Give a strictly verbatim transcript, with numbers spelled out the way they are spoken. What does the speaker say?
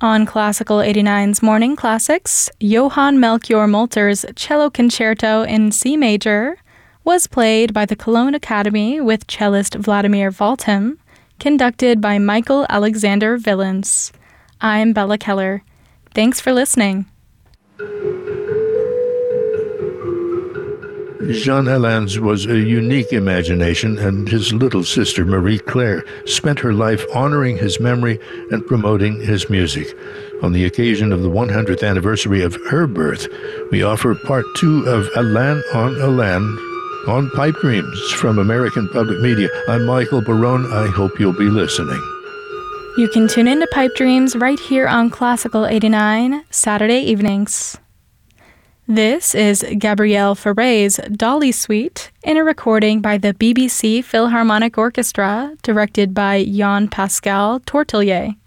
On Classical eighty-nine's Morning Classics, Johann Melchior Molter's Cello Concerto in C major was played by the Cologne Academy with cellist Vladimir Valtim, conducted by Michael Alexander Villens. I'm Bella Keller. Thanks for listening. Jean Helin's was a unique imagination, and his little sister Marie-Claire spent her life honoring his memory and promoting his music. On the occasion of the one hundredth anniversary of her birth, we offer part two of Alain on Alain on Pipe Dreams from American Public Media. I'm Michael Barone. I hope you'll be listening. You can tune in to Pipe Dreams right here on Classical eighty-nine, Saturday evenings. This is Gabrielle Fauré Dolly Suite in a recording by the B B C Philharmonic Orchestra, directed by Jean-Pascal Tortelier.